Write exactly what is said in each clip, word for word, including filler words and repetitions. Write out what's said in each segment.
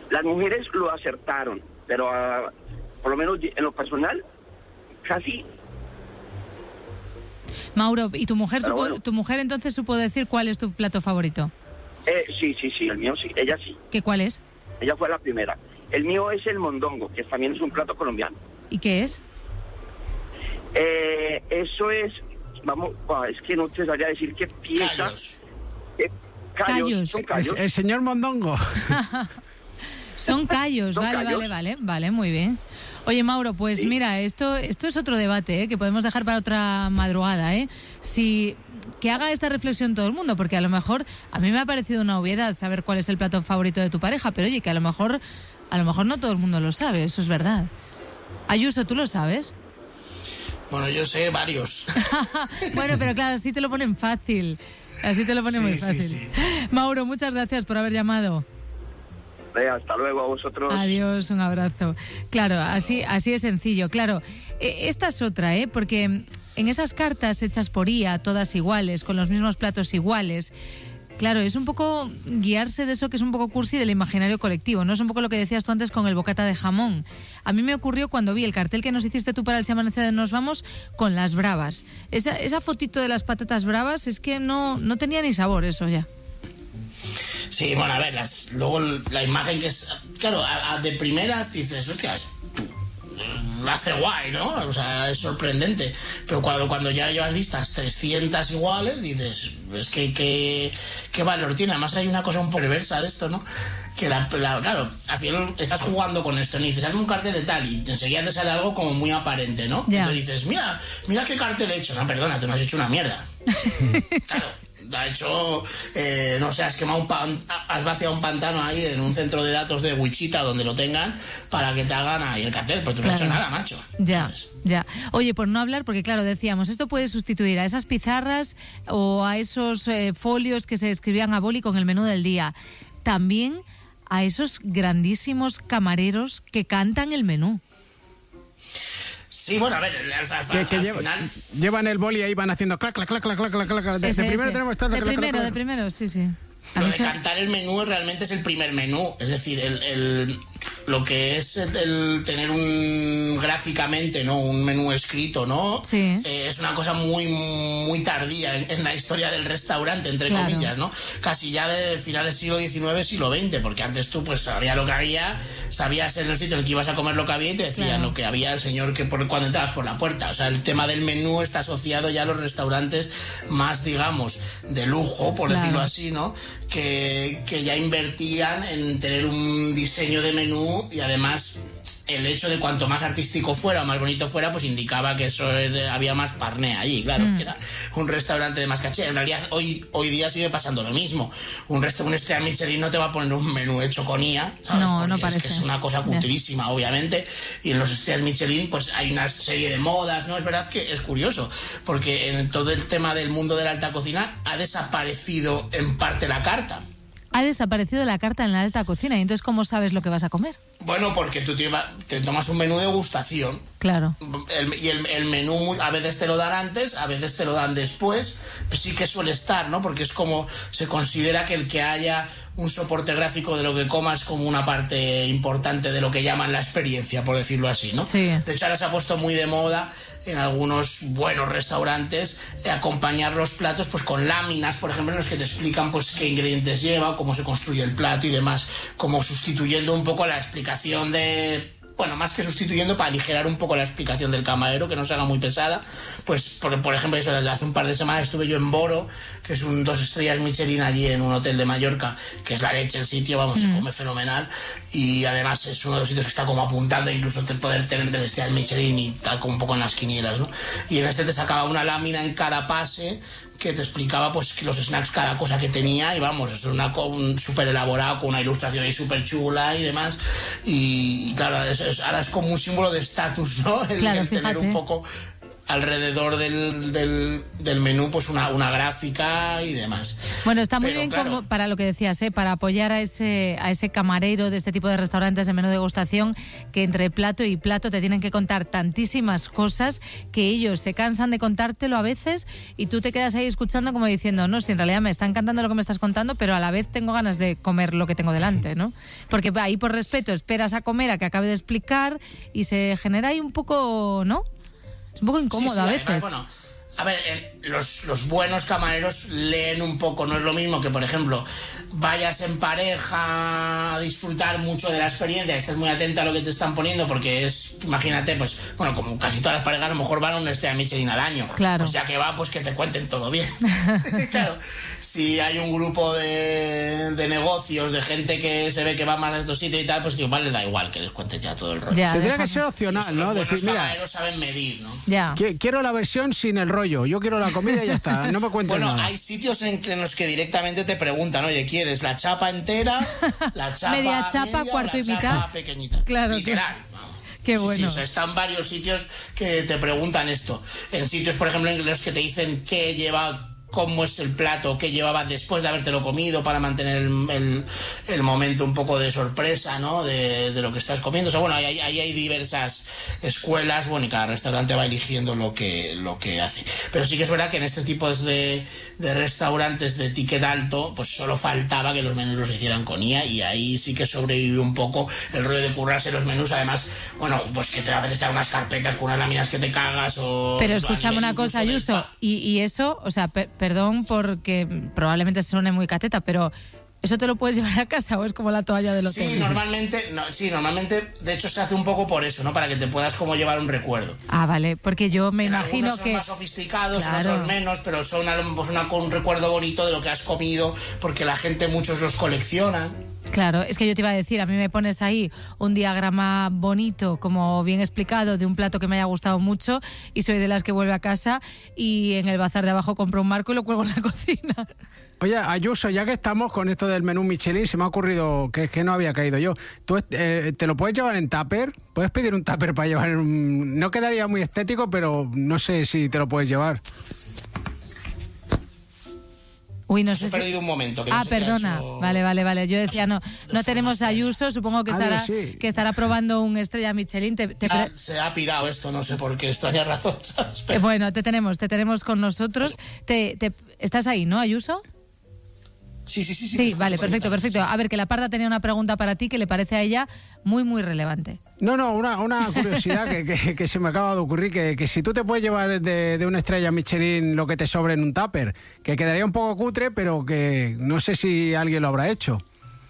Las mujeres lo acertaron, pero uh, por lo menos en lo personal, casi. Mauro, ¿y tu mujer supo, bueno. tu mujer entonces supo decir cuál es tu plato favorito? Eh, sí, sí, sí, el mío sí, ella sí. ¿Qué cuál es? Ella fue la primera. El mío es el mondongo, que también es un plato colombiano. ¿Y qué es? Eh, eso es, vamos, es que no te sabría decir qué pieza. Callos. Eh, callos, Callos. son callos. El, el señor Mondongo. Son callos, Son vale, callos. vale, vale, vale, muy bien. Oye, Mauro, pues Sí. mira, esto esto es otro debate, ¿eh? Que podemos dejar para otra madrugada, ¿eh? Si que haga esta reflexión todo el mundo, porque a lo mejor a mí me ha parecido una obviedad saber cuál es el plato favorito de tu pareja, pero oye, que a lo mejor a lo mejor no todo el mundo lo sabe, eso es verdad. Ayuso, ¿tú lo sabes? Bueno, yo sé varios. Bueno, pero claro, así te lo ponen fácil. Así te lo ponen Sí, muy sí, fácil. sí. Mauro, muchas gracias por haber llamado. Venga, hasta luego a vosotros. Adiós, un abrazo. Claro, así, así es sencillo. Claro, eh, esta es otra, ¿eh? Porque en esas cartas hechas por I A, todas iguales, con los mismos platos iguales, claro, es un poco guiarse de eso que es un poco cursi del imaginario colectivo, ¿no? Es un poco lo que decías tú antes con el bocata de jamón. A mí me ocurrió cuando vi el cartel que nos hiciste tú para el Si Amanece de Nos Vamos con las bravas. Esa, esa fotito de las patatas bravas es que no, no tenía ni sabor eso ya. Sí, bueno, a ver, las, luego la imagen que es... Claro, a, a de primeras dices, hostias, la hace guay, ¿no? O sea, es sorprendente. Pero cuando, cuando ya llevas vistas trescientas iguales, dices, es que qué qué valor tiene. Además hay una cosa un poco perversa de esto, ¿no? Que la, la, claro, al final estás jugando con esto, ¿no? Y dices, hazme un cartel de tal, y enseguida te sale algo como muy aparente, ¿no? Ya. Entonces dices, mira, mira qué cartel he hecho. No, perdona, tú no has hecho una mierda. Claro. Ha hecho, eh, no sé, has quemado un pan, has vaciado un pantano ahí en un centro de datos de Wichita donde lo tengan para que te hagan ahí el cartel, pero tú no has hecho nada, macho. Ya, ¿Sabes? ya. Oye, por no hablar, porque claro, decíamos, esto puede sustituir a esas pizarras o a esos eh, folios que se escribían a boli con el menú del día. También a esos grandísimos camareros que cantan el menú. Sí, bueno, a ver, al, al, Que, al, que al lleva- final... llevan el boli y ahí van haciendo clac, clac, clac, clac, clac, clac, clac. De, Ese, de primero ese. tenemos esto, De clac, clac, primero, clac, de clac. primero, sí, sí. A Lo mí de se- cantar el menú realmente es el primer menú, es decir, el, el, lo que es el, el tener un gráficamente, ¿no? Un menú escrito, ¿no? Sí. Eh, es una cosa muy muy tardía en, en la historia del restaurante, entre Claro. comillas, ¿no? Casi ya del final del siglo diecinueve, siglo veinte, porque antes tú pues sabías lo que había, sabías en el sitio en el que ibas a comer lo que había y te decían Claro. lo que había el señor que por cuando entrabas por la puerta. O sea, el tema del menú está asociado ya a los restaurantes más, digamos, de lujo, por Claro. decirlo así, ¿no? Que, que ya invertían en tener un diseño de menú y además el hecho de cuanto más artístico fuera o más bonito fuera, pues indicaba que eso era- había más parné allí, claro, Mm. que era un restaurante de más caché. En realidad hoy, hoy día sigue pasando lo mismo. Un restaurante, un estrella Michelin no te va a poner un menú hecho con I A, ¿sabes? No, Porque no es parece. que es una cosa Ya. culturísima, obviamente, y en los estrellas Michelin pues hay una serie de modas, ¿no? Es verdad que es curioso, porque en todo el tema del mundo de la alta cocina ha desaparecido en parte la carta. Ha desaparecido la carta en la alta cocina, y entonces ¿cómo sabes lo que vas a comer? Bueno, porque tú te, iba- te tomas un menú de degustación. Claro. El- y el, el menú a veces te lo dan antes, a veces te lo dan después, pues sí que suele estar, ¿no? Porque es como, se considera que el que haya un soporte gráfico de lo que comas como una parte importante de lo que llaman la experiencia, por decirlo así, ¿no? Sí. De hecho, ahora se ha puesto muy de moda en algunos buenos restaurantes eh, acompañar los platos pues con láminas, por ejemplo, en los que te explican pues qué ingredientes lleva, cómo se construye el plato y demás, como sustituyendo un poco la explicación de... Bueno, más que sustituyendo, para aligerar un poco la explicación del camarero, que no se haga muy pesada. Pues, por, por ejemplo, eso, hace un par de semanas estuve yo en Boro, que es un dos estrellas Michelin allí en un hotel de Mallorca, que es la leche el sitio, vamos, Mm. se come fenomenal. Y además es uno de los sitios que está como apuntando incluso te poder tener tres estrellas Michelin y tal, como un poco en las quinielas, ¿no? Y en este te sacaba una lámina en cada pase que te explicaba pues que los snacks, cada cosa que tenía, y vamos, es una co- un súper elaborado, con una ilustración ahí súper chula y demás, y, y claro, es, es- ahora es como un símbolo de estatus, ¿no? El, Claro, el tener fíjate. un poco alrededor del, del, del menú pues una, una gráfica y demás. Bueno, está muy Pero, bien claro, como para lo que decías, ¿eh? Para apoyar a ese a ese camarero de este tipo de restaurantes de menú degustación, que entre plato y plato te tienen que contar tantísimas cosas que ellos se cansan de contártelo a veces y tú te quedas ahí escuchando como diciendo, no, si en realidad me está encantando lo que me estás contando, pero a la vez tengo ganas de comer lo que tengo delante, ¿no? Porque ahí por respeto esperas a comer a que acabe de explicar y se genera ahí un poco, ¿no? Es un poco incómodo sí, sí, a además, veces. bueno, a ver, eh, los, los buenos camareros leen un poco, no es lo mismo que, por ejemplo, vayas en pareja a disfrutar mucho de la experiencia, estés muy atenta a lo que te están poniendo, porque es, imagínate, pues, bueno, como casi todas las parejas a lo mejor van a una estrella Michelin al año. Claro. Pues ya que va, pues que te cuenten todo bien. Claro, si hay un grupo de, de negocios, de gente que se ve que va más a estos sitios y tal, pues que igual les da igual que les cuentes ya todo el rollo. Ya, Tendría déjame. que ser opcional, ¿no? Los buenos Decir, mira, camareros saben medir, ¿no? Ya. qui- quiero la versión sin el rollo. Yo quiero la comida y ya está. No me cuentes Bueno, nada. hay sitios en, en los que directamente te preguntan, oye, ¿quieres la chapa entera, la chapa Media chapa, media o cuarto la y mitad? chapa pequeñita? Claro, Literal. vamos. Qué Sí, sí, bueno. o sea, están varios sitios que te preguntan esto. En sitios, por ejemplo, en los que te dicen qué lleva, cómo es el plato, qué llevaba después de habértelo comido para mantener el, el, el momento un poco de sorpresa, ¿no? De, de lo que estás comiendo. O sea, bueno, ahí, ahí hay diversas escuelas, bueno, y cada restaurante va eligiendo lo que, lo que hace. Pero sí que es verdad que en este tipo de, de restaurantes de ticket alto, pues solo faltaba que los menús los hicieran con I A, y ahí sí que sobrevive un poco el rollo de currarse los menús. Además, bueno, pues que te a veces te dan unas carpetas con unas láminas que te cagas o... Pero escúchame una cosa, incluso del Ayuso, pa- y, y eso, o sea, per- perdón porque probablemente suene muy cateta, pero ¿eso te lo puedes llevar a casa o es como la toalla del hotel? Sí, normalmente, no, sí, normalmente, de hecho se hace un poco por eso, ¿no? Para que te puedas como llevar un recuerdo. Ah, vale, porque yo me En imagino algunos son que... más sofisticados, Claro. en otros menos, pero son algo- pues una, con un recuerdo bonito de lo que has comido, porque la gente, muchos los coleccionan. Claro, es que yo te iba a decir, a mí me pones ahí un diagrama bonito, como bien explicado, de un plato que me haya gustado mucho y soy de las que vuelve a casa y en el bazar de abajo compro un marco y lo cuelgo en la cocina. Oye, Ayuso, ya que estamos con esto del menú Michelin, se me ha ocurrido que, que no había caído yo. ¿Tú eh, te lo puedes llevar en tupper? ¿Puedes pedir un tupper para llevar? Un... No quedaría muy estético, pero no sé si te lo puedes llevar. Uy, no He sé si... perdido un momento. Que no Ah, sé qué ha perdona. hecho- Vale, vale, vale. Yo decía, no, no tenemos a Ayuso, supongo que Ah, estará, sí. que estará probando un estrella Michelin. Te- te Se ha- pre- se ha pirado esto, no sé por qué, extraña razón, ¿sabes? Eh, Pero- Bueno, te tenemos, te tenemos con nosotros. Te, te- ¿Estás ahí, no, Ayuso? Sí, sí, sí. Sí, Sí, te vale, escucho perfecto, perfectamente. perfecto. A ver, que la Parda tenía una pregunta para ti que le parece a ella muy, muy relevante. No, no, una, una curiosidad que, que, que se me acaba de ocurrir, que, que si tú te puedes llevar de, de una estrella Michelin lo que te sobre en un tupper, que quedaría un poco cutre, pero que no sé si alguien lo habrá hecho.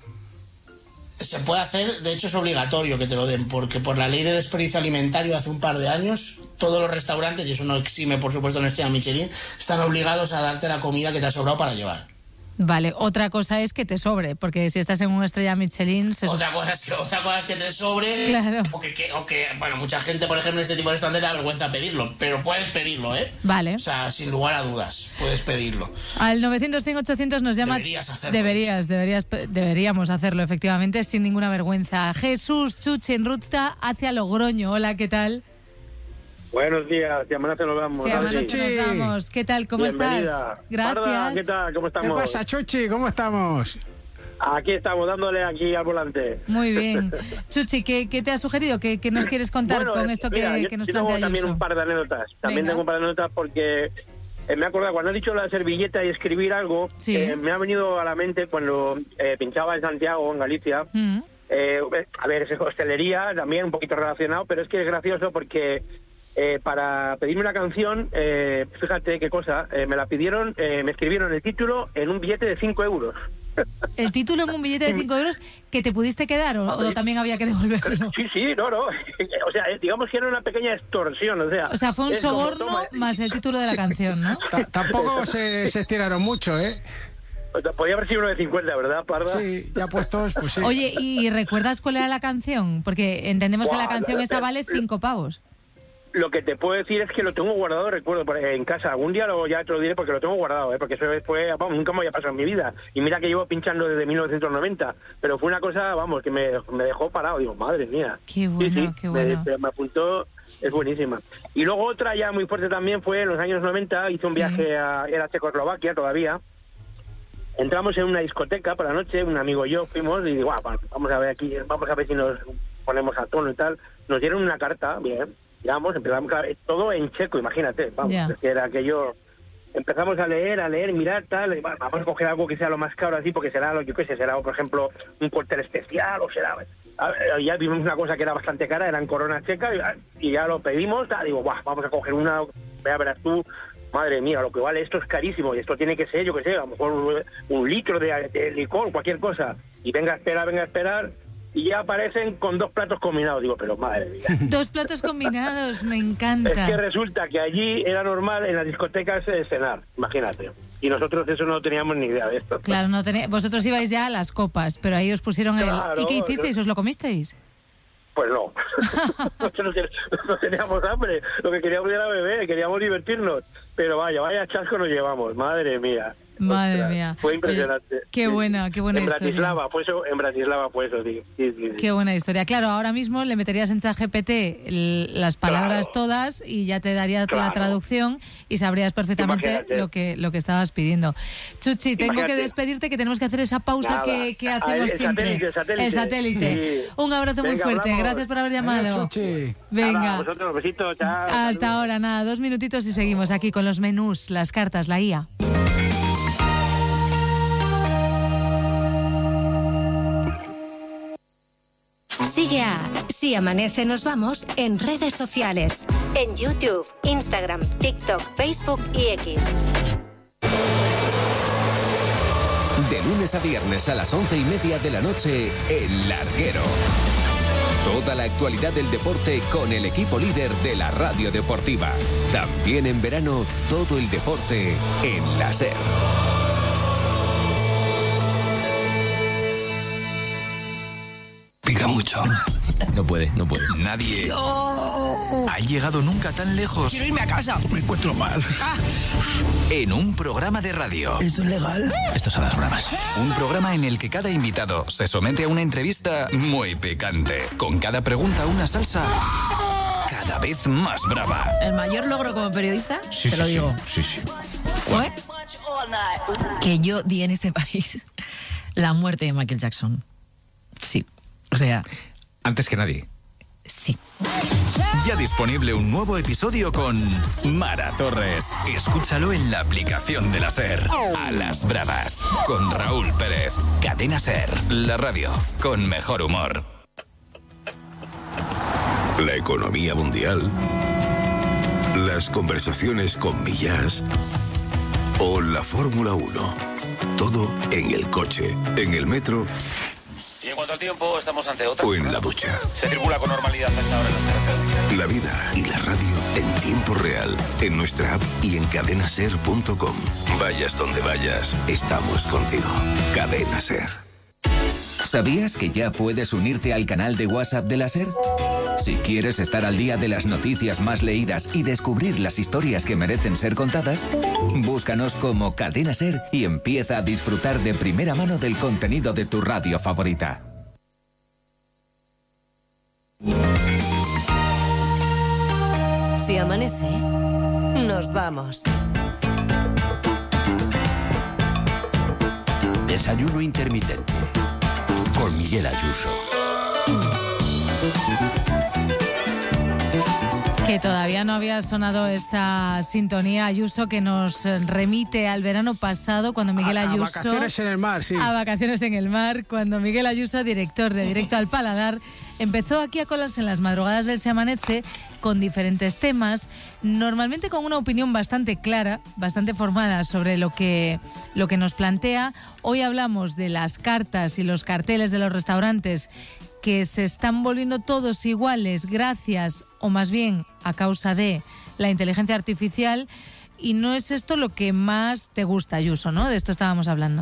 Se puede hacer, de hecho es obligatorio que te lo den, porque por la ley de desperdicio alimentario hace un par de años, todos los restaurantes, y eso no exime por supuesto una estrella Michelin, están obligados a darte la comida que te ha sobrado para llevar. Vale, otra cosa es que te sobre, porque si estás en una estrella Michelin... Se... Otra cosa es que, otra cosa es que te sobre, Claro. o, que, que- o que, bueno, mucha gente, por ejemplo, en este tipo de restaurantes le da vergüenza pedirlo, pero puedes pedirlo, ¿eh? Vale. O sea, sin lugar a dudas, puedes pedirlo. Al novecientos cinco ochocientos nos llama... Deberías hacerlo, Deberías, deberías, deberíamos hacerlo, efectivamente, sin ninguna vergüenza. Jesús Chuchi en ruta hacia Logroño. Hola, ¿qué tal? Buenos días, y mañana nos vamos. Sí, Adri. Amanece nos vamos. ¿Qué tal? ¿Cómo Bienvenida. estás? Gracias. Parda, ¿qué tal? ¿Cómo ¿Qué estamos? pasa, Chuchi? ¿Cómo estamos? Aquí estamos, dándole aquí al volante. Muy bien. Chuchi, ¿qué, qué te ha sugerido? ¿Qué, qué nos quieres contar Bueno, con eh, esto mira, que, yo, que nos yo tengo plantea también Ayuso? un par de anécdotas. También Venga. tengo un par de anécdotas porque eh, me he acordado, cuando has dicho la servilleta y escribir algo, Sí. eh, me ha venido a la mente cuando eh, pinchaba en Santiago, en Galicia. Mm. Eh, a ver, es hostelería, también un poquito relacionado, pero es que es gracioso porque eh, para pedirme una canción, eh, fíjate qué cosa, eh, me la pidieron, eh, me escribieron el título en un billete de cinco euros. ¿El título en un billete de cinco euros que te pudiste quedar o, o también había que devolverlo? Sí, sí, no, no. O sea, eh, digamos que era una pequeña extorsión, o sea... O sea, fue un es como, soborno toma, más el título de la canción, ¿no? Ta- Tampoco se, se estiraron mucho, ¿eh? Podría haber sido uno de cincuenta, ¿verdad, Parda? Sí, ya puestos, pues sí. Oye, ¿y recuerdas cuál era la canción? Porque entendemos que la Buah, canción la- esa la- vale cinco pavos. Lo que te puedo decir es que lo tengo guardado, recuerdo, por- en casa. Algún día lo, ya te lo diré porque lo tengo guardado, ¿eh? Porque eso fue, vamos, nunca me había pasado en mi vida. Y mira que llevo pinchando desde mil novecientos noventa, pero fue una cosa, vamos, que me, me dejó parado. Digo, madre mía. Qué bueno, sí, sí, qué bueno. Me, me apuntó, es buenísima. Y luego otra ya muy fuerte también fue en los años noventa, hice un Sí. viaje a, era Checoslovaquia todavía. Entramos en una discoteca por la noche, un amigo y yo fuimos y digo, "Guau, vamos a ver aquí, vamos a ver si nos ponemos a tono y tal". Nos dieron una carta, bien, llegamos, empezamos a, todo en checo, imagínate, vamos, Ya. es que era aquello. Empezamos a leer, a leer, mirar, tal, y, "Va, vamos a coger algo que sea lo más caro así, porque será lo que sé, será, por ejemplo, un cóctel especial, o será... a ver, ya vimos una cosa que era bastante cara, eran coronas checas, y, y ya lo pedimos, tal, digo, "Buah, vamos a coger una, vea, verás tú, madre mía, lo que vale esto es carísimo, y esto tiene que ser, yo qué sé, a lo mejor un, un litro de, de licor, cualquier cosa". Y venga a esperar, venga a esperar, y ya aparecen con dos platos combinados. Digo, pero madre mía. Dos platos combinados, me Es encanta. que resulta que allí era normal en las discotecas eh, cenar, imagínate. Y nosotros eso no teníamos ni idea de esto. Claro, no tenía- vosotros ibais ya a las copas, pero ahí os pusieron Claro, el... ¿Y qué hicisteis? ¿Os lo comisteis? Pues no. Nosotros no teníamos hambre, lo que queríamos era beber, queríamos divertirnos. Pero vaya, vaya chasco nos llevamos, madre mía. Madre Ostras, mía. Fue impresionante. Oye, qué buena, qué buena en historia. Bratislava, fue eso, en Bratislava fue eso, sí. sí, sí, sí. Qué buena historia. Claro, ahora mismo le meterías en ChatGPT el- las palabras Claro. todas y ya te daría la Claro. traducción y sabrías perfectamente Imagínate. lo que lo que estabas pidiendo. Chuchi, tengo Imagínate. que despedirte, que tenemos que hacer esa pausa Nada. que, que Ah, hacemos el siempre. satélite, el satélite. El satélite. Sí. Un abrazo muy Venga, fuerte. hablamos. Gracias por haber Adiós, llamado. Chuchi. Nada, Venga. vosotros, besitos, chao. Hasta saludos. ahora, nada, dos minutitos y seguimos aquí con los menús, las cartas, la I A. Sigue a Si Amanece Nos Vamos en redes sociales. En YouTube, Instagram, TikTok, Facebook y X. De lunes a viernes a las once y media de la noche, El Larguero. Toda la actualidad del deporte con el equipo líder de la radio deportiva. También en verano, todo el deporte en la SER. Pica mucho. No puede, no puede. Nadie ha llegado nunca tan lejos. Quiero irme a casa. Me encuentro mal. En un programa de radio. ¿Esto es legal? Esto son las bromas. Un programa en el que cada invitado se somete a una entrevista muy picante. Con cada pregunta una salsa cada vez más brava. El mayor logro como periodista, Sí, te sí, lo sí. digo, Sí, sí. fue que yo di en este país la muerte de Michael Jackson. Sí, o sea, Antes que nadie. sí. Ya disponible un nuevo episodio con Mara Torres. Escúchalo en la aplicación de la SER. A las bravas. Con Raúl Pérez. Cadena SER. La radio con mejor humor. La economía mundial, las conversaciones con Millás o la Fórmula uno. Todo en el coche, en el metro Y en cuanto al tiempo, estamos ante otra. o en la ducha. Se circula con normalidad hasta ahora en las carreteras. La vida y la radio en tiempo real, en nuestra app y en cadenaser punto com. Vayas donde vayas, estamos contigo. Cadena Ser. ¿Sabías que ya puedes unirte al canal de WhatsApp de la SER? Si quieres estar al día de las noticias más leídas y descubrir las historias que merecen ser contadas, búscanos como Cadena SER y empieza a disfrutar de primera mano del contenido de tu radio favorita. Si amanece, nos vamos. Desayuno intermitente con Miguel Ayuso. Que todavía no había sonado esta sintonía, Ayuso, que nos remite al verano pasado, cuando Miguel A- a Ayuso... vacaciones en el mar, sí. A vacaciones en el mar, cuando Miguel Ayuso, director de Directo al Paladar, empezó aquí a colarse en las madrugadas del Se Amanece con diferentes temas, normalmente con una opinión bastante clara, bastante formada sobre lo que, lo que nos plantea. Hoy hablamos de las cartas y los carteles de los restaurantes que se están volviendo todos iguales gracias, o más bien a causa de, la inteligencia artificial. Y no es esto lo que más te gusta, Ayuso, ¿no? De esto estábamos hablando.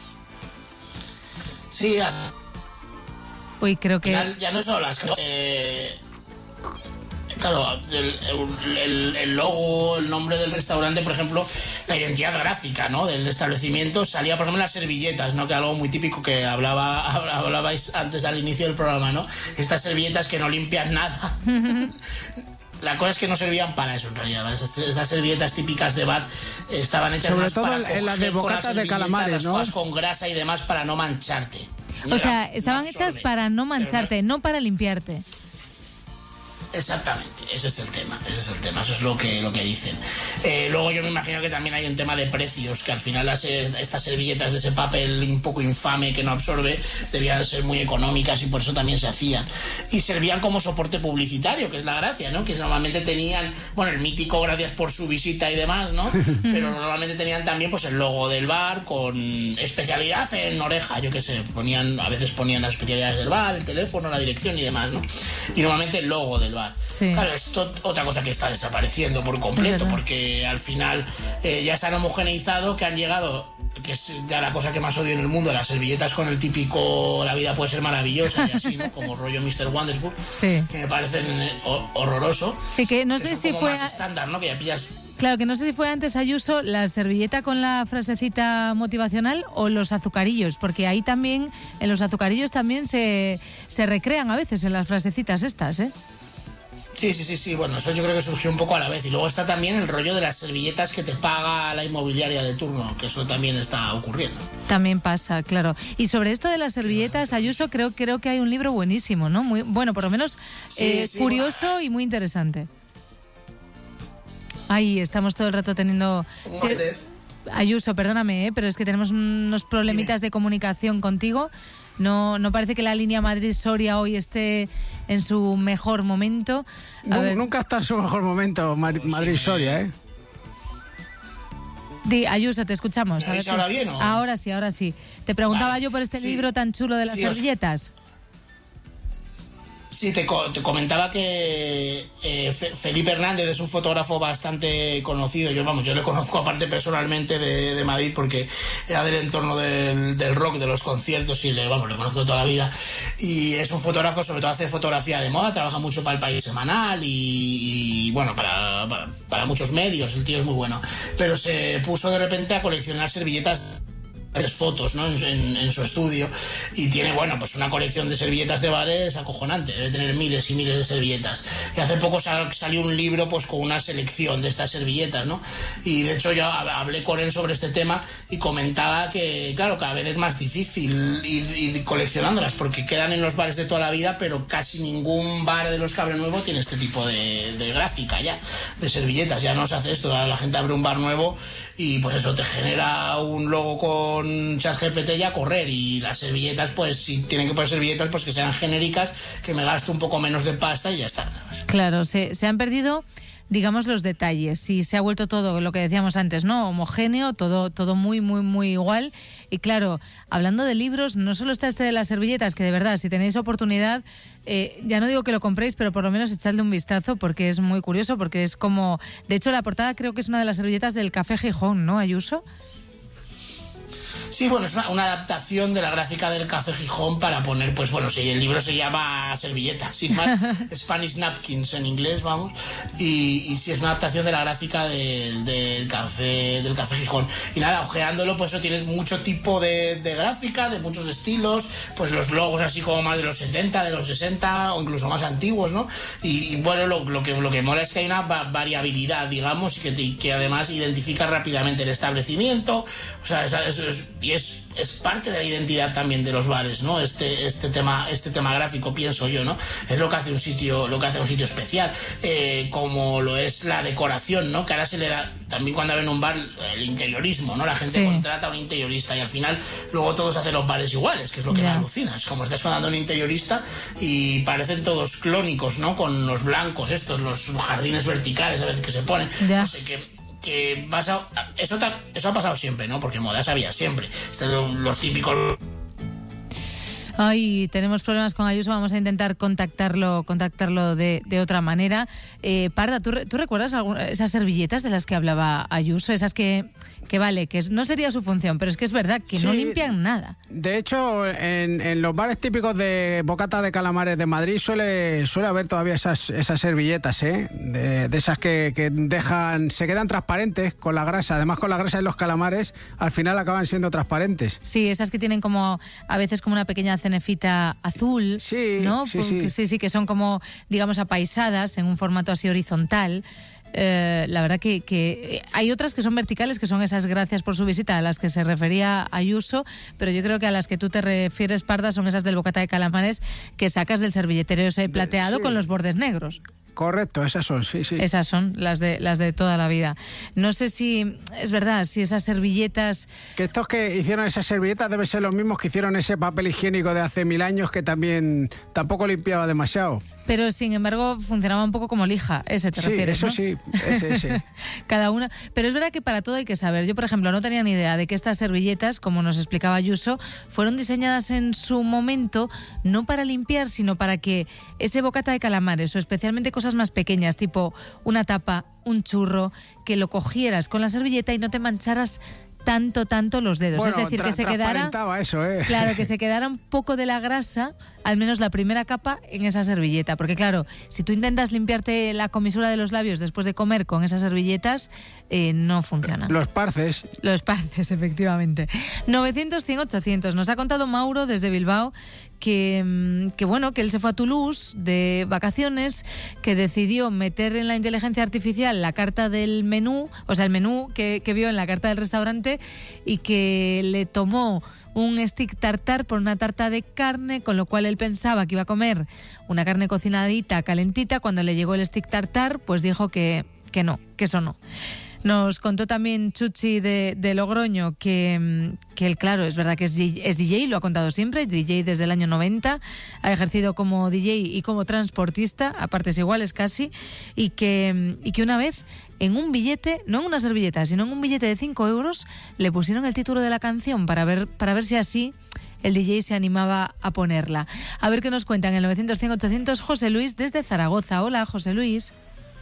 Sí, al Uy, creo que... final ya no son las cosas. Eh, Claro, el, el, el logo, el nombre del restaurante, por ejemplo, la identidad gráfica, ¿no?, del establecimiento salía, por ejemplo, en las servilletas, ¿no?, que algo muy típico que hablaba hablabais antes al inicio del programa, ¿no? Estas servilletas que no limpian nada. La cosa es que no servían para eso, en realidad, ¿vale? Estas, estas servilletas típicas de bar eh, estaban hechas sobre más todo para en las de bocatas de calamares, ¿no? Las con grasa y demás para no mancharte. O sea, estaban hechas para no mancharte, no para limpiarte. Exactamente, ese es el tema, ese es el tema, eso es lo que, lo que dicen. Eh, luego yo me imagino que también hay un tema de precios, que al final las, estas servilletas de ese papel un poco infame que no absorbe debían ser muy económicas y por eso también se hacían. Y servían como soporte publicitario, que es la gracia, ¿no? Que normalmente tenían, bueno, el mítico gracias por su visita y demás, ¿no? Pero normalmente tenían también pues el logo del bar con especialidad en oreja, yo qué sé, ponían, a veces ponían las especialidades del bar, el teléfono, la dirección y demás, ¿no? Y normalmente el logo del bar. Sí. Claro, esto otra cosa que está desapareciendo por completo, porque al final eh, ya se han homogeneizado, que han llegado, que es ya la cosa que más odio en el mundo, las servilletas con el típico la vida puede ser maravillosa y así, ¿no? Como rollo mister Wonderful, sí. Que me parecen horroroso. Sí, que no sé si fue más estándar, ¿no? Que ya pillas. Claro, que no sé si fue antes, Ayuso, la servilleta con la frasecita motivacional o los azucarillos, porque ahí también, en los azucarillos también se, se recrean a veces en las frasecitas estas, ¿eh? Sí, sí, sí, sí, bueno, eso yo creo que surgió un poco a la vez. Y luego está también el rollo de las servilletas que te paga la inmobiliaria de turno, que eso también está ocurriendo. También pasa, claro. Y sobre esto de las servilletas, Ayuso, creo, creo que hay un libro buenísimo, ¿no? Muy, bueno, por lo menos sí, eh, sí, curioso bueno. Y muy interesante. Ay, estamos todo el rato teniendo... Sí, Ayuso, perdóname, ¿eh? Pero es que tenemos unos problemitas de comunicación contigo. No, no parece que la línea Madrid-Soria hoy esté en su mejor momento. A no, ver. Nunca está en su mejor momento Madrid-Soria, ¿eh? Di, Ayuso, te escuchamos. ¿Me ahora bien o? Ahora sí, ahora sí. Te preguntaba vale. yo por este sí. libro tan chulo de las sí, servilletas. Sí, te, te comentaba que eh, Felipe Hernández es un fotógrafo bastante conocido. Yo, vamos, yo le conozco aparte personalmente de, de Madrid porque era del entorno del, del rock, de los conciertos y le, vamos, le conozco toda la vida. Y es un fotógrafo, sobre todo hace fotografía de moda, trabaja mucho para El País Semanal y, y bueno, para, para, para muchos medios, el tío es muy bueno. Pero se puso de repente a coleccionar servilletas, tres fotos, ¿no? En, en, en su estudio y tiene, bueno, pues una colección de servilletas de bares acojonante, debe tener miles y miles de servilletas y hace poco sal, salió un libro pues con una selección de estas servilletas, ¿no? Y de hecho yo hablé con él sobre este tema y comentaba que, claro, cada vez es más difícil ir, ir coleccionándolas porque quedan en los bares de toda la vida, pero casi ningún bar de los que abre nuevo tiene este tipo de, de gráfica ya, de servilletas, ya no se hace esto, la gente abre un bar nuevo y pues eso te genera un logo con con ChatGPT ya a correr y las servilletas, pues si tienen que poner servilletas, pues que sean genéricas, que me gaste un poco menos de pasta y ya está. Claro, se, se han perdido, digamos, los detalles y se ha vuelto todo lo que decíamos antes, ¿no? Homogéneo, todo, todo muy, muy, muy igual. Y claro, hablando de libros, no solo está este de las servilletas, que de verdad, si tenéis oportunidad, eh, ya no digo que lo compréis, pero por lo menos echadle un vistazo porque es muy curioso, porque es como... De hecho, la portada creo que es una de las servilletas del Café Gijón, ¿no, Ayuso? Sí, bueno, es una, una adaptación de la gráfica del Café Gijón para poner, pues bueno, sí, el libro se llama Servilletas, sin más, Spanish Napkins en inglés, vamos, y, y sí, es una adaptación de la gráfica del, del, café, del Café Gijón. Y nada, ojeándolo, pues eso tienes mucho tipo de, de gráfica, de muchos estilos, pues los logos así como más de los setenta, de los sesenta, o incluso más antiguos, ¿no? Y, y bueno, lo, lo, que, lo que mola es que hay una va, variabilidad, digamos, y que, que además identifica rápidamente el establecimiento, o sea, eso es, es y es, es parte de la identidad también de los bares, ¿no? Este, este tema, este tema gráfico, pienso yo, ¿no? Es lo que hace un sitio, lo que hace un sitio especial, eh, como lo es la decoración, ¿no? Que ahora se le da, también cuando ven un bar, el interiorismo, ¿no? La gente sí. contrata a un interiorista y al final luego todos hacen los bares iguales, que es lo que yeah. me alucina. Es como estás contratando a un interiorista y parecen todos clónicos, ¿no? Con los blancos estos, los jardines verticales a veces que se ponen, yeah. no sé qué. Que pasa, eso, eso ha pasado siempre, ¿no? Porque modas había siempre. Los, los típicos... Ay, tenemos problemas con Ayuso, vamos a intentar contactarlo contactarlo de, de otra manera. Eh, Parda, ¿tú, ¿tú recuerdas alguna, esas servilletas de las que hablaba Ayuso? Esas que, que vale, que no sería su función, pero es que es verdad que sí, no limpian nada. De hecho, en, en los bares típicos de bocata de calamares de Madrid suele suele haber todavía esas esas servilletas, ¿eh? De, de esas que, que dejan, se quedan transparentes con la grasa. Además, con la grasa de los calamares, al final acaban siendo transparentes. Sí, esas que tienen como, a veces como una pequeña cenefita azul, sí, ¿no? Sí, sí. sí, sí, que son como, digamos, apaisadas en un formato así horizontal. Eh, la verdad que, que hay otras que son verticales, que son esas, gracias por su visita, a las que se refería Ayuso, pero yo creo que a las que tú te refieres, Parda, son esas del bocata de calamares que sacas del servilletero ese plateado sí. con los bordes negros. Correcto, esas son, sí, sí. Esas son las de las de toda la vida. No sé si es verdad, si esas servilletas... Que estos que hicieron esas servilletas deben ser los mismos que hicieron ese papel higiénico de hace mil años que también tampoco limpiaba demasiado. Pero, sin embargo, funcionaba un poco como lija, ese te sí, refieres, eso ¿no? sí, ese, ese. Cada una. Pero es verdad que para todo hay que saber. Yo, por ejemplo, no tenía ni idea de que estas servilletas, como nos explicaba Ayuso, fueron diseñadas en su momento no para limpiar, sino para que ese bocata de calamares, o especialmente cosas más pequeñas, tipo una tapa, un churro, que lo cogieras con la servilleta y no te mancharas tanto, tanto los dedos. Bueno, es decir, tra- que se quedara... eso, ¿eh? Claro, que se quedara un poco de la grasa, al menos la primera capa, en esa servilleta. Porque claro, si tú intentas limpiarte la comisura de los labios después de comer con esas servilletas, eh, no funciona. Los parces. Los parces, efectivamente. novecientos, cien, ochocientos. Nos ha contado Mauro desde Bilbao que, que, bueno, que él se fue a Toulouse de vacaciones, que decidió meter en la inteligencia artificial la carta del menú, o sea, el menú que, que vio en la carta del restaurante, y que le tomó un stick tartar por una tarta de carne, con lo cual él pensaba que iba a comer una carne cocinadita, calentita. Cuando le llegó el stick tartar, pues dijo que, que no, que eso no. Nos contó también Chuchi de, de Logroño que, que él, claro, es verdad que es, es D J, lo ha contado siempre, D J desde el año noventa, ha ejercido como D J y como transportista, a partes iguales casi, y que, y que una vez en un billete, no en una servilleta, sino en un billete de cinco euros, le pusieron el título de la canción para ver, para ver si así el D J se animaba a ponerla. A ver qué nos cuentan en el novecientos, cien, ochocientos, José Luis desde Zaragoza. Hola, José Luis.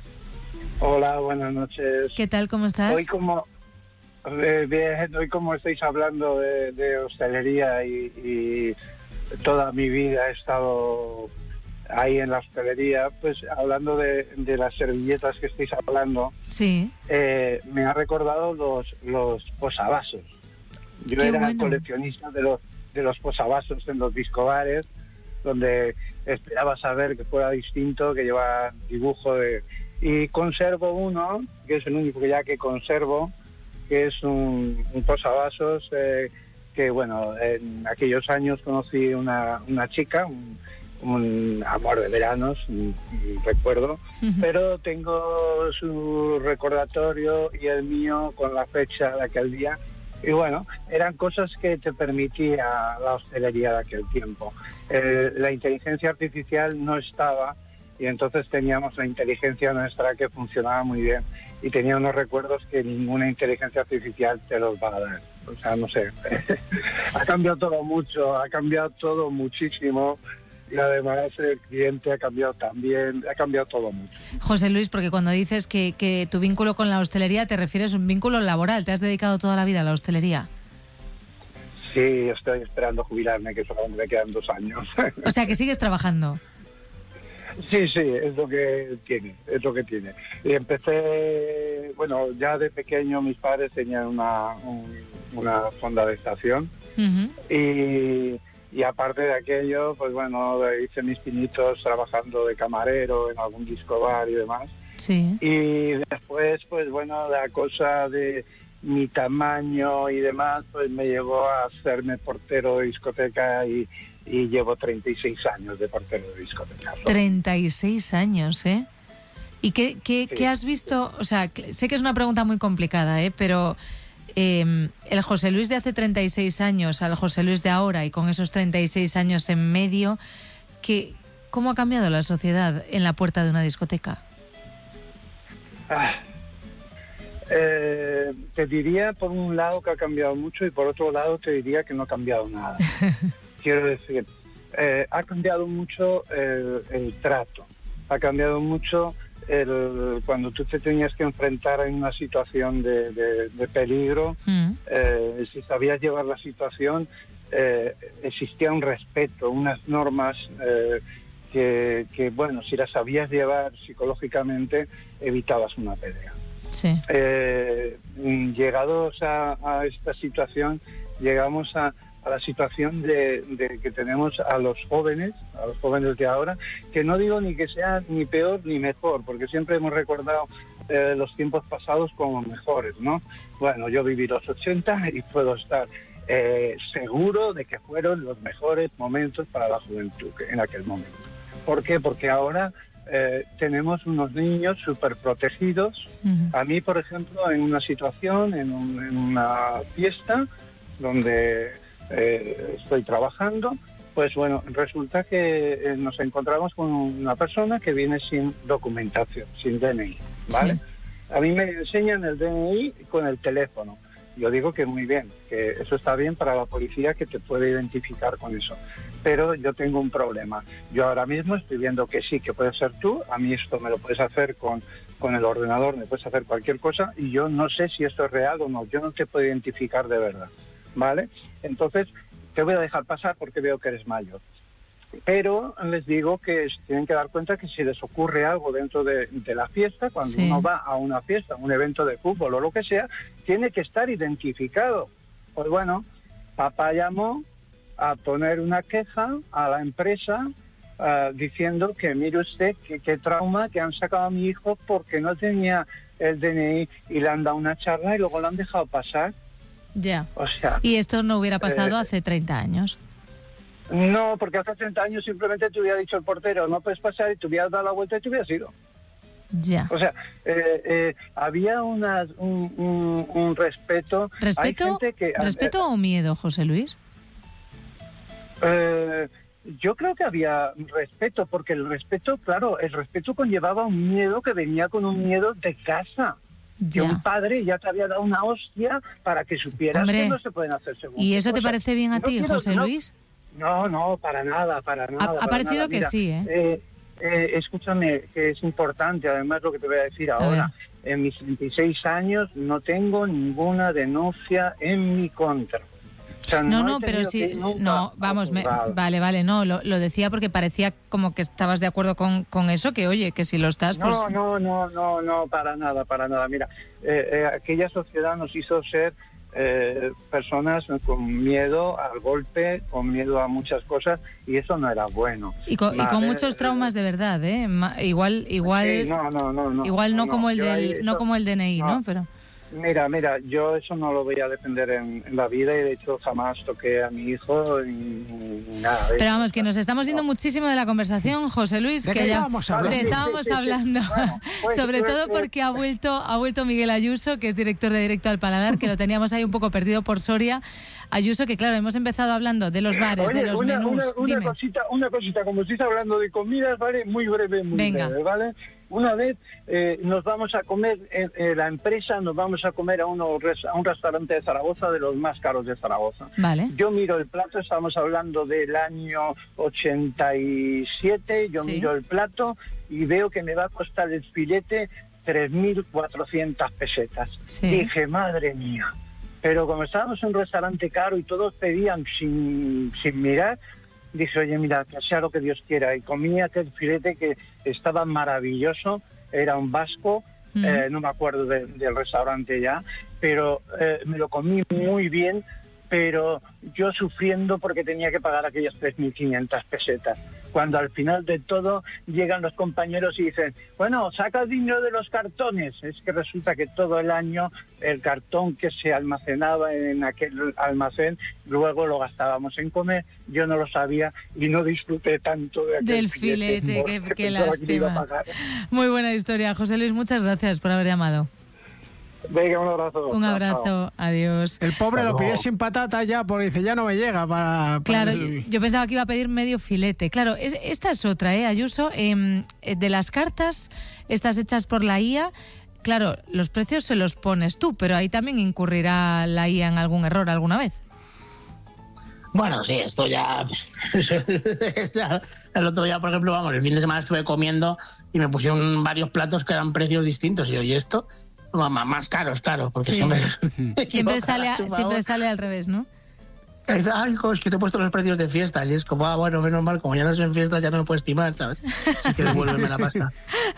Hola, buenas noches. ¿Qué tal? ¿Cómo estás? Hoy como eh, bien, hoy como estáis hablando de, de hostelería y, y toda mi vida he estado ahí en la hostelería, pues hablando de, de las servilletas que estáis hablando, sí, eh, me ha recordado los los posavasos. Yo Qué era bueno. coleccionista de los de los posavasos en los discobares, donde esperaba saber que fuera distinto, que lleva dibujo de... Y conservo uno, que es el único que ya que conservo, que es un, un posavasos eh, que, bueno, en aquellos años conocí una, una chica, un, un amor de veranos, un, un recuerdo, uh-huh. pero tengo su recordatorio y el mío con la fecha de aquel día. Y bueno, eran cosas que te permitía la hostelería de aquel tiempo. Eh, la inteligencia artificial no estaba, y entonces teníamos la inteligencia nuestra que funcionaba muy bien y tenía unos recuerdos que ninguna inteligencia artificial te los va a dar. O sea, no sé, ha cambiado todo mucho, ha cambiado todo muchísimo y además el cliente ha cambiado también, ha cambiado todo mucho. José Luis, porque cuando dices que, que tu vínculo con la hostelería te refieres a un vínculo laboral, ¿te has dedicado toda la vida a la hostelería? Sí, estoy esperando jubilarme, que solamente me quedan dos años. O sea, que sigues trabajando. Sí, sí, es lo que tiene, es lo que tiene. Y empecé, bueno, ya de pequeño mis padres tenían una, un, una fonda de estación uh-huh. y, y aparte de aquello, pues bueno, hice mis pinitos trabajando de camarero en algún disco bar y demás. Sí. Y después, pues bueno, la cosa de mi tamaño y demás, pues me llevó a hacerme portero de discoteca y y llevo treinta y seis años de portero de discoteca. treinta y seis años, ¿eh? ¿Y qué, qué, sí. qué has visto? O sea, sé que es una pregunta muy complicada, ¿eh? Pero eh, el José Luis de hace treinta y seis años al José Luis de ahora y con esos treinta y seis años en medio, ¿qué, ¿cómo ha cambiado la sociedad en la puerta de una discoteca? Ah, eh, te diría por un lado que ha cambiado mucho y por otro lado te diría que no ha cambiado nada. Quiero decir, eh, ha cambiado mucho el, el trato, ha cambiado mucho el, cuando tú te tenías que enfrentar en una situación de, de, de peligro, mm. eh, si sabías llevar la situación, eh, existía un respeto, unas normas eh, que, que, bueno, si las sabías llevar psicológicamente, evitabas una pelea. Sí. Eh, llegados a, a esta situación, llegamos a, a la situación de, de que tenemos a los jóvenes, a los jóvenes de ahora, que no digo ni que sea ni peor ni mejor, porque siempre hemos recordado eh, los tiempos pasados como mejores, ¿no? Bueno, yo viví los ochenta y puedo estar eh, seguro de que fueron los mejores momentos para la juventud en aquel momento. ¿Por qué? Porque ahora eh, tenemos unos niños súper protegidos. Uh-huh. A mí, por ejemplo, en una situación, en, un, en una fiesta donde eh, estoy trabajando, pues bueno, resulta que eh, nos encontramos con una persona que viene sin documentación, sin D N I, ¿vale? Sí. A mí me enseñan el D N I con el teléfono. Yo digo que muy bien, que eso está bien para la policía, que te puede identificar con eso. Pero yo tengo un problema. Yo ahora mismo estoy viendo que sí, que puedes ser tú. A mí esto me lo puedes hacer con, con el ordenador, me puedes hacer cualquier cosa. Y yo no sé si esto es real o no. Yo no te puedo identificar de verdad, ¿vale? Entonces, te voy a dejar pasar porque veo que eres mayor. Pero les digo que tienen que dar cuenta que si les ocurre algo dentro de, de la fiesta, cuando sí. uno va a una fiesta, a un evento de fútbol o lo que sea, tiene que estar identificado. Pues bueno, papá llamó a poner una queja a la empresa uh, diciendo que mire usted qué que trauma que han sacado a mi hijo porque no tenía el D N I y le han dado una charla y luego lo han dejado pasar. Ya. O sea, y esto no hubiera pasado eh, hace treinta años. No, porque hace treinta años simplemente te hubiera dicho el portero, no puedes pasar, y te hubieras dado la vuelta y te hubieras ido. Ya. O sea, eh, eh, había una, un, un, un respeto. ¿Respeto, Hay gente que, ¿respeto eh, o miedo, José Luis? Eh, yo creo que había respeto, porque el respeto, claro, el respeto conllevaba un miedo que venía con un miedo de casa. Ya. Que un padre ya te había dado una hostia para que supieras Hombre, que no se pueden hacer segundas ¿y eso cosas. te parece bien a no ti, quiero, José no, Luis? No, no, para nada, para nada. Ha, para ha parecido nada. que Mira, sí, ¿eh? ¿eh? Eh, Escúchame, que es importante, además, lo que te voy a decir ahora. A en mis veintiséis años no tengo ninguna denuncia en mi contra. O sea, no, no, no, pero sí, no, vamos, me, vale, vale, no, lo, lo decía porque parecía como que estabas de acuerdo con, con eso, que oye, que si lo estás, pues... No, no, no, no, no, para nada, para nada. Mira, eh, eh, aquella sociedad nos hizo ser eh, personas con miedo al golpe, con miedo a muchas cosas, y eso no era bueno. Y con, vale. y con muchos traumas de verdad, ¿eh? Igual, igual, sí, no, no, no, no, igual no, no como el del, ahí, no eso, como el D N I, no. ¿no? Pero... Mira, mira, yo eso no lo voy a defender en, en la vida y de hecho jamás toqué a mi hijo ni, ni nada. Pero eso. Vamos, que nos estamos yendo no. muchísimo de la conversación, José Luis, ¿De que qué ya estábamos hablando? te estábamos sí, sí, hablando, sí. Bueno, pues, sobre pues, todo porque ha vuelto, ha vuelto Miguel Ayuso, que es director de Directo al Paladar, que lo teníamos ahí un poco perdido por Soria. Ayuso, que claro, hemos empezado hablando de los bares, Oye, de los una, menús. Una, una Dime. cosita, una cosita, como estáis hablando de comidas, ¿vale? Muy breve, muy Venga. breve, ¿vale? Una vez eh, nos vamos a comer, en, en la empresa nos vamos a comer a, uno, a un restaurante de Zaragoza, de los más caros de Zaragoza. Vale. Yo miro el plato, estamos hablando del año ochenta y siete, yo sí. miro el plato y veo que me va a costar el filete tres mil cuatrocientas pesetas. Sí. Dije, madre mía. Pero como estábamos en un restaurante caro y todos pedían sin, sin mirar, dije, oye, mira, que sea lo que Dios quiera. Y comí aquel filete que estaba maravilloso, era un vasco, mm. eh, no me acuerdo de, del restaurante ya, pero eh, me lo comí muy bien, pero yo sufriendo porque tenía que pagar aquellas tres mil quinientas pesetas. Cuando al final de todo llegan los compañeros y dicen, bueno, saca el dinero de los cartones. Es que resulta que todo el año el cartón que se almacenaba en aquel almacén, luego lo gastábamos en comer. Yo no lo sabía y no disfruté tanto de aquel del filete. filete qué, qué lástima. Muy buena historia, José Luis. Muchas gracias por haber llamado. Venga, un abrazo. Un abrazo, chao. Adiós. El pobre lo pidió sin patata ya, porque dice, ya no me llega para... para claro, el... yo pensaba que iba a pedir medio filete. Claro, es, esta es otra, ¿eh, Ayuso? Eh, de las cartas, estas hechas por la I A, claro, los precios se los pones tú, pero ahí también incurrirá la I A en algún error alguna vez. Bueno, sí, esto ya... El otro día, por ejemplo, vamos, el fin de semana estuve comiendo y me pusieron varios platos que eran precios distintos. Y yo, ¿y esto? Más caros, claro, porque Sí. siempre... Siempre sale, a- siempre sale al revés, ¿no? Y dice, ay, es que te he puesto los precios de fiesta. Y es como, ah, bueno, menos mal, como ya no son fiestas, ya no me puedes estimar, ¿sabes? Así que devuélveme la pasta.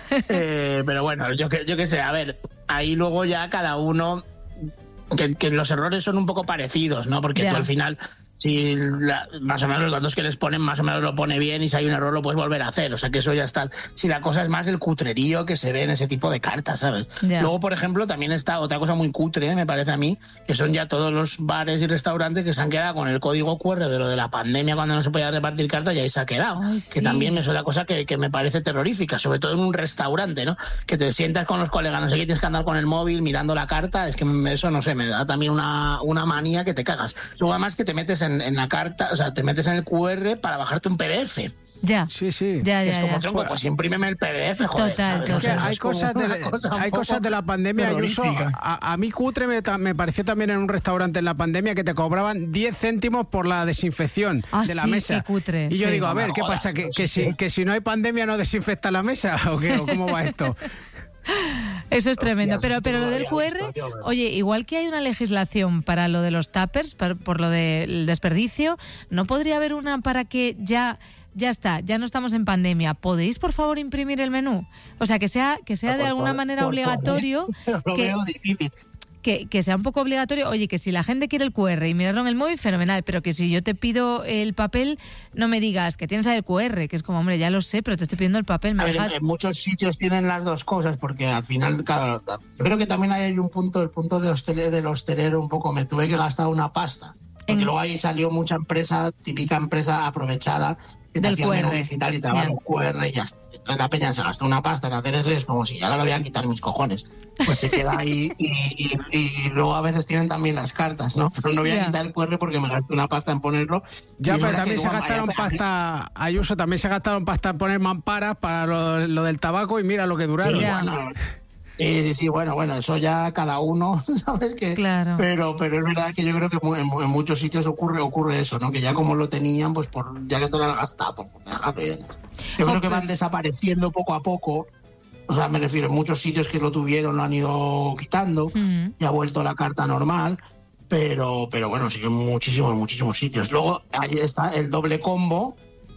Eh, pero bueno, yo que, yo que sé, a ver, ahí luego ya cada uno... Que, que los errores son un poco parecidos, ¿no? Porque Ya. tú al final... Si la, más o menos los datos que les ponen, más o menos lo pone bien, y si hay un error lo puedes volver a hacer. O sea que eso ya está. Si la cosa es más el cutrerío que se ve en ese tipo de cartas, ¿sabes? Ya. Luego, por ejemplo, también está otra cosa muy cutre, me parece a mí, que son ya todos los bares y restaurantes que se han quedado con el código cu erre de lo de la pandemia cuando no se podía repartir cartas, y ahí se ha quedado. Ay, Que sí. también es una cosa que, que me parece terrorífica, sobre todo en un restaurante, ¿no? Que te sientas con los colegas, no sé qué, tienes que andar con el móvil mirando la carta, es que eso, no sé, me da también una, una manía que te cagas. Luego además que te metes en, en la carta, o sea, te metes en el cu erre para bajarte un pe de efe. Ya. Sí, sí. Ya, Es ya, como, ya. tronco, pues imprímeme el pe de efe, joder. Total, ¿sabes? total. O sea, hay es como cosas, de, una cosa un hay poco cosas de la pandemia, Ayuso. terrorífica. A, a mí cutre me, ta- me pareció también en un restaurante en la pandemia que te cobraban diez céntimos por la desinfección Ah, de la sí, mesa. qué cutre, Y yo sí. digo, a No me ver, ¿qué jodas, pasa? ¿Que, pero que, sí si, que- que si no hay pandemia no desinfecta la mesa? ¿O qué? ¿O cómo va esto? Eso es tremendo. Hostias, Pero, esto pero no lo lo del había cu erre, visto yo, ¿verdad? oye, igual que hay una legislación para lo de los tuppers, por, por lo del desperdicio, ¿no podría haber una para que ya... Ya está, ya no estamos en pandemia. ¿Podéis, por favor, imprimir el menú? O sea, que sea, que sea Ah, de por alguna favor, manera por favor. obligatorio, Lo que, veo difícil. que, que sea un poco obligatorio. Oye, que si la gente quiere el cu erre y mirarlo en el móvil, fenomenal. Pero que si yo te pido el papel, no me digas que tienes ahí el cu erre, que es como, hombre, ya lo sé, pero te estoy pidiendo el papel. ¿Me A ver, en, dejas? en muchos sitios tienen las dos cosas, porque al final, claro, yo creo que también hay un punto, el punto de hostel- del hostelero, un poco, me tuve que gastar una pasta. Porque En- luego ahí salió mucha empresa, típica empresa aprovechada, que te Del hacía el menú cu erre. digital y te daba Ya. los cu erre y ya está. Entonces la peña se gastó una pasta en hacer eso, y es como si ya lo voy a quitar mis cojones. Pues se queda ahí y, y- y luego a veces tienen también las cartas, ¿no? Pero no voy a Ya. quitar el cu erre porque me gasté una pasta en ponerlo. Ya, Y es pero verdad también que se luego gastaron vaya- pasta, Ayuso, también se gastaron pasta en poner mamparas para lo, lo del tabaco y mira lo que duraron. Sí, Ya. bueno, sí, sí, sí, bueno, bueno, eso ya cada uno, ¿sabes? Que, Claro. Pero, pero es verdad que yo creo que mu- en, mu- en muchos sitios ocurre ocurre eso, ¿no? Que ya como lo tenían, pues por ya que te lo has gastado, pues dejarlo. ya. Yo creo que van desapareciendo poco a poco. O sea, me refiero, en muchos sitios que lo tuvieron lo han ido quitando, Mm. y ha vuelto la carta normal, pero, pero bueno, sigue en muchísimos, muchísimos sitios. Luego ahí está el doble combo,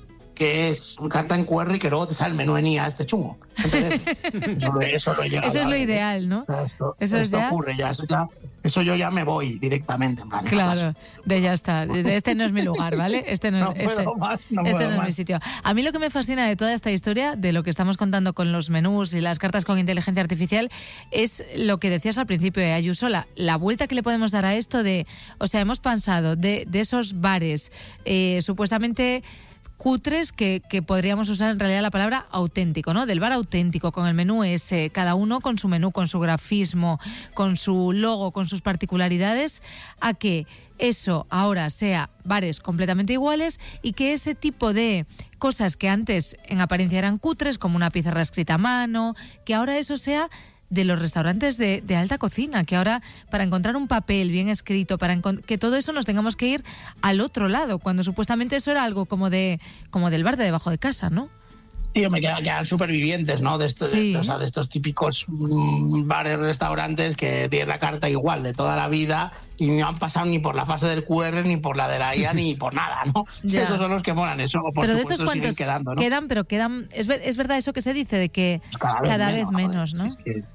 que es carta en cu erre y que luego te sale el menú en I A, este chungo. en pe de efe. Eso, lo- eso lo he llegado Eso es a lo ver, ¿eh? ideal, ¿no? Esto, Eso es esto ya- ocurre ya eso, ya, eso yo ya me voy directamente. En plan, Claro, de ya está. De este no es mi lugar, ¿vale? Este no, No es, puedo este, más, no este puedo no es mi más. sitio. A mí lo que me fascina de toda esta historia, de lo que estamos contando con los menús y las cartas con inteligencia artificial, es lo que decías al principio, eh, Ayuso, la, la vuelta que le podemos dar a esto de, o sea, hemos pasado de, de esos bares eh, supuestamente cutres que, que podríamos usar en realidad la palabra auténtico, ¿no? Del bar auténtico, con el menú ese, cada uno con su menú, con su grafismo, con su logo, con sus particularidades, a que eso ahora sea bares completamente iguales y que ese tipo de cosas que antes en apariencia eran cutres, como una pizarra escrita a mano, que ahora eso sea de los restaurantes de, de alta cocina, que ahora para encontrar un papel bien escrito, para encon- que todo eso nos tengamos que ir al otro lado, cuando supuestamente eso era algo como de como del bar de debajo de casa, ¿no? Tío, me quedan, quedan supervivientes, ¿no? De, estos, Sí. de, o sea, de estos típicos mm, bares, restaurantes que tienen la carta igual de toda la vida y no han pasado ni por la fase del cu erre, ni por la de la I A, ni por nada, ¿no? Ya. Esos son los que molan, eso por pero de supuesto esos siguen cuantos quedando, ¿no? quedan, pero quedan, es, ver- es verdad eso que se dice de que Cada cada, vez vez menos, menos, ¿no? Es que-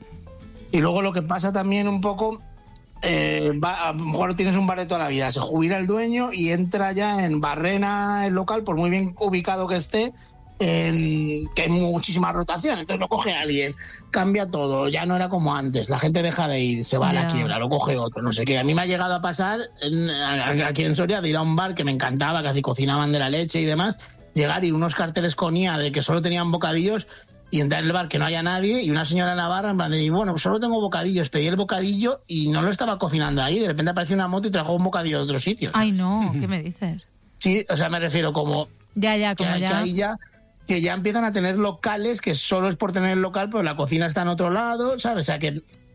Y luego lo que pasa también un poco, eh, va- a lo mejor tienes un bar de toda la vida, se jubila el dueño y entra ya en Barrena el local, por muy bien ubicado que esté, en, que hay muchísima rotación, entonces lo coge alguien, cambia todo, ya no era como antes, la gente deja de ir, se va a Ya. la quiebra, lo coge otro, no sé qué. A mí me ha llegado a pasar en- a- aquí en Soria de ir a un bar que me encantaba, que así cocinaban de la leche y demás, llegar y unos carteles con I A de que solo tenían bocadillos y entrar en el bar que no haya nadie y una señora en la barra en plan de, bueno, solo tengo bocadillos, pedí el bocadillo y no lo estaba cocinando ahí, de repente apareció una moto y trajo un bocadillo de otro sitio. Ay, no, ¿qué me dices? Sí, o sea, me refiero como Ya, ya, que, como que ya... ahí ya que ya empiezan a tener locales que solo es por tener el local, pero la cocina está en otro lado, ¿sabes? O sea, que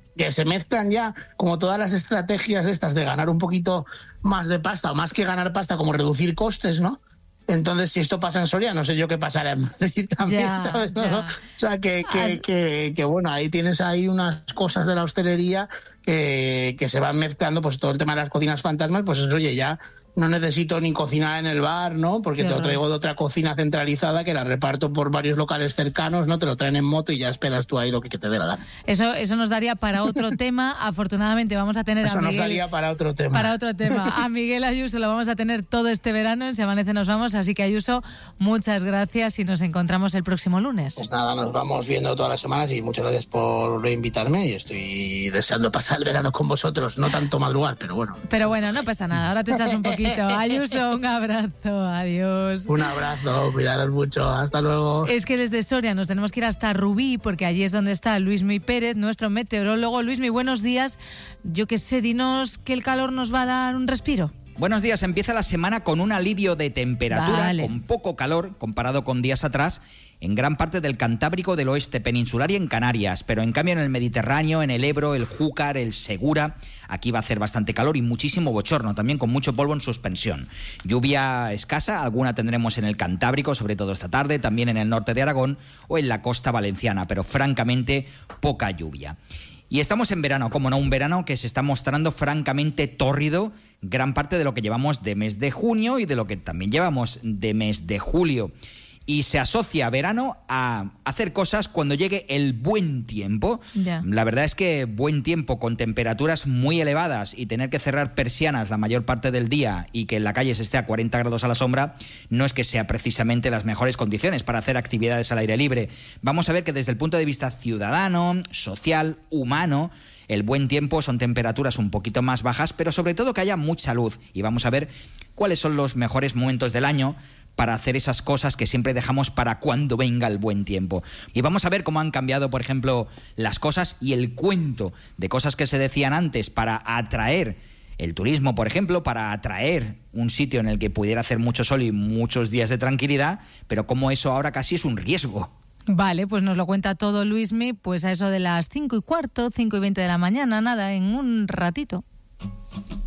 que se mezclan ya como todas las estrategias estas de ganar un poquito más de pasta, o más que ganar pasta, como reducir costes, ¿no? Entonces, si esto pasa en Soria, no sé yo qué pasará en Madrid también, Ya, ¿sabes? ya. ¿No? O sea, que, que, que, que, bueno, ahí tienes ahí unas cosas de la hostelería que, que se van mezclando, pues todo el tema de las cocinas fantasmas, pues oye, ya no necesito ni cocinar en el bar, ¿no? Porque Qué te lo horror. traigo de otra cocina centralizada que la reparto por varios locales cercanos, ¿no? Te lo traen en moto y ya esperas tú ahí lo que te dé la gana. Eso, eso nos daría para otro tema. Afortunadamente vamos a tener Eso a nos Miguel... daría para otro tema. Para otro tema. A Miguel Ayuso lo vamos a tener todo este verano en Se Amanece Nos Vamos, así que Ayuso, muchas gracias y nos encontramos el próximo lunes. Pues nada, nos vamos viendo todas las semanas y muchas gracias por invitarme y estoy deseando pasar el verano con vosotros, no tanto madrugar, pero bueno. Pero bueno, no pasa nada, ahora te echas un poquito. Ayuso, un abrazo, adiós. Un abrazo, cuidaros mucho, hasta luego. Es que desde Soria nos tenemos que ir hasta Rubí, porque allí es donde está Luismi Pérez, nuestro meteorólogo. Luismi, buenos días. Yo qué sé, dinos que el calor nos va a dar un respiro. Buenos días, empieza la semana con un alivio de temperatura, Vale. con poco calor comparado con días atrás, en gran parte del Cantábrico, del oeste peninsular y en Canarias, pero en cambio en el Mediterráneo, en el Ebro, el Júcar, el Segura, aquí va a hacer bastante calor y muchísimo bochorno, también con mucho polvo en suspensión. Lluvia escasa, alguna tendremos en el Cantábrico, sobre todo esta tarde, también en el norte de Aragón o en la costa valenciana, pero francamente poca lluvia. Y estamos en verano, como no, un verano que se está mostrando francamente tórrido, gran parte de lo que llevamos de mes de junio y de lo que también llevamos de mes de julio. Y se asocia verano a hacer cosas cuando llegue el buen tiempo. Ya. La verdad es que buen tiempo con temperaturas muy elevadas y tener que cerrar persianas la mayor parte del día y que en la calle se esté a cuarenta grados a la sombra no es que sea precisamente las mejores condiciones para hacer actividades al aire libre. Vamos a ver que desde el punto de vista ciudadano, social, humano, el buen tiempo son temperaturas un poquito más bajas, pero sobre todo que haya mucha luz. Y vamos a ver cuáles son los mejores momentos del año para hacer esas cosas que siempre dejamos para cuando venga el buen tiempo. Y vamos a ver cómo han cambiado, por ejemplo, las cosas y el cuento de cosas que se decían antes para atraer el turismo, por ejemplo, para atraer un sitio en el que pudiera hacer mucho sol y muchos días de tranquilidad, pero cómo eso ahora casi es un riesgo. Vale, pues nos lo cuenta todo Luismi, pues a eso de las cinco y cuarto, cinco y veinte de la mañana, nada, en un ratito.